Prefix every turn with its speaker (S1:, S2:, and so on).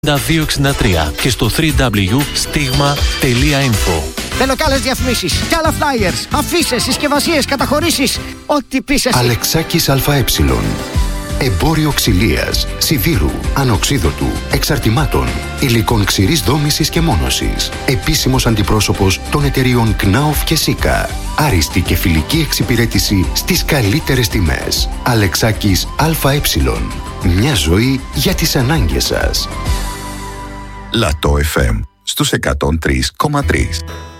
S1: 9263 και στο www.stigma.info.
S2: Θέλω κι άλλες διαφημίσεις, κι άλλα flyers, αφίσες, συσκευασίες, καταχωρήσεις. Ό,τι πεις εσύ.
S3: Αλεξάκης ΑΕ. Εμπόριο ξυλίας, σιδήρου, ανοξίδωτου, εξαρτημάτων, υλικών ξηρής δόμησης και μόνωσης. Επίσημος αντιπρόσωπος των εταιριών ΚΝΑΟΦ και ΣΥΚΑ. Άριστη και φιλική εξυπηρέτηση στις καλύτερες τιμές. Αλεξάκης ΑΕ. Μια ζωή για τις ανάγκες σας.
S4: Λατό FM στους 103,3.